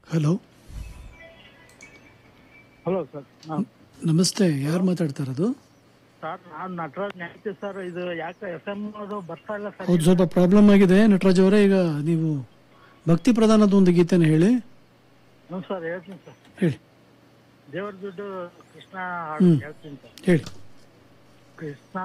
Hello, hello sir. ನಮಸ್ತೆ. ಯಾರು ಮಾತಾಡ್ತಾ ಇರೋದು? ಸರ್ ನಾನು ನಟರಾಜ್ ನ್ಯಾಯ್ತಿ ಸರ್. ಇದು ಯಾಕೆ ಎಫ್ ಎಮ್ ಅದು ಬರ್ತಾ ಇಲ್ಲ ಸರ್? ಹೌದು, ಸ್ವಲ್ಪ ಪ್ರಾಬ್ಲಮ್ ಆಗಿದೆ ನಟರಾಜ್ ಅವರೇ. ಈಗ ನೀವು ಭಕ್ತಿ ಪ್ರಧಾನದ ಒಂದು ಗೀತೆನ ಹೇಳಿ. ಹ್ಞೂ ಸರ್, ಹೇಳ್ತೀನಿ ಸರ್. ಹೇಳಿ. ದೇವರ ದುಡ್ಡು ಕೃಷ್ಣ ಹಾಡು ಹೇಳ್ತೀನಿ ಸರ್. ಹೇಳಿ. ಕೃಷ್ಣ